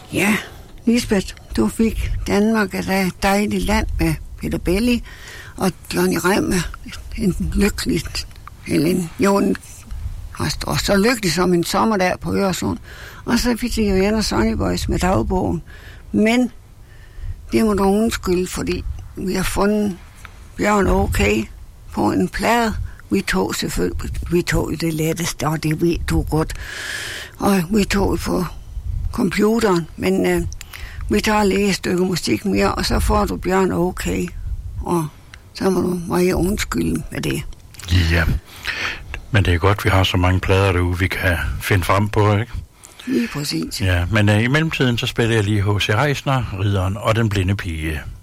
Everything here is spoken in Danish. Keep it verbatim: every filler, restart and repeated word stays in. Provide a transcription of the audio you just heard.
Ja, Lisbeth, du fik Danmark er et dejligt land med Peter Belli og Johnny Reim, en lykkelig, eller en, jo, en, og så lykkelig som en sommerdag på Øresund. Og så fik de jo Jan og Sonny Boys med dagbogen. Men det må du undskylde, fordi vi har fundet Bjørn Okay på en plade. Vi tog selvfølgelig, vi tog det letteste, og det ved du godt. Og vi tog på computeren, men øh, vi tager og læser et stykke musik mere, og så får du Bjørn Okay. Og så må du meget undskylde med det. Ja, men det er godt, vi har så mange plader derude, vi kan finde frem på, ikke? Lige præcis. Ja, men øh, i mellemtiden, så spiller jeg lige H C Reisner, Ridderen og den blinde pige.